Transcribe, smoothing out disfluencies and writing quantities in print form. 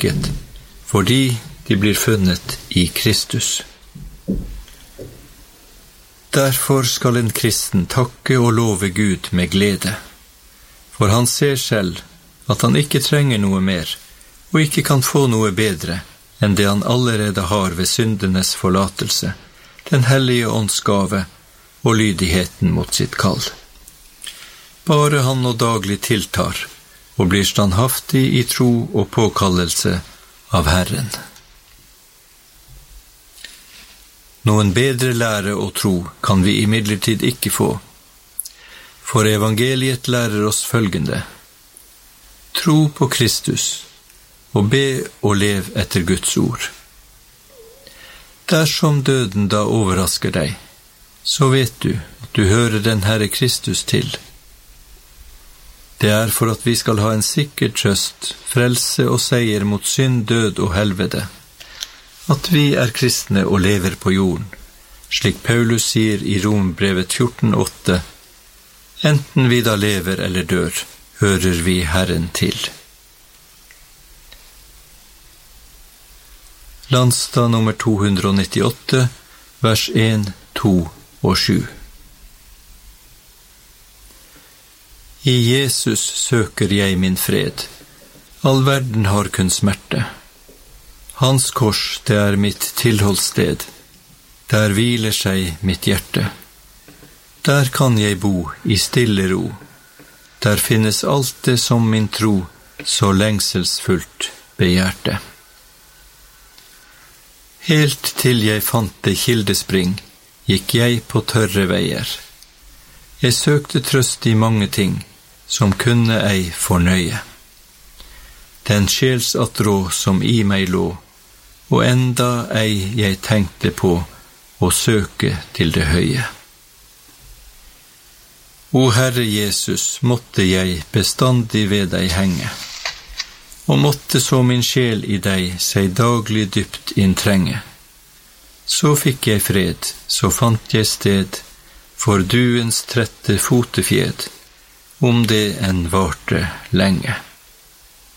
styrket, fordi de blir funnet i Kristus. Derfor skal en kristen takke og love Gud med glede, for han ser selv at han ikke trenger noe mer, og ikke kan få noe bedre enn det han allerede har ved syndenes forlatelse, den hellige åndsgave og lydigheten mot sitt kall. Bare han nå daglig tiltar, og blir standhaftig i tro og påkallelse av Herren. Noen bedre lære og tro kan vi imidlertid ikke få, for evangeliet lærer oss følgende: tro på Kristus, og be og lev etter Guds ord. Dersom døden da overrasker deg, så vet du at du hører den Herre Kristus til. Det er for at vi skal ha en sikker trøst, frelse og seier mot synd, død og helvete, at vi er kristne og lever på jorden, slik Paulus sier i Rombrevet 14:8, enten vi da lever eller dør, hører vi Herren til. Landstad nummer 298, vers 1, 2 og 7. I Jesus søker jeg min fred. All verden har kun smerte. Hans kors, det er mitt tilholdssted. Der hviler seg mitt hjerte. Der kan jeg bo i stille ro. Der finnes alt det som min tro så lengselsfullt begjærte. Helt til jeg fant det kildespring, gikk jeg på tørre veier. Jeg søkte trøst i mange ting, som kunne ei fornøye. Den sjelsattrå som i meg lå, og enda ei jeg tenkte på å søke til det høye. O Herre Jesus, måtte jeg bestandig ved deg henge, og måtte så min sjel i deg seg daglig dypt inntrenge. Så fikk jeg fred, så fant jeg sted for duens trette fotefjed, om det enn varte lenge.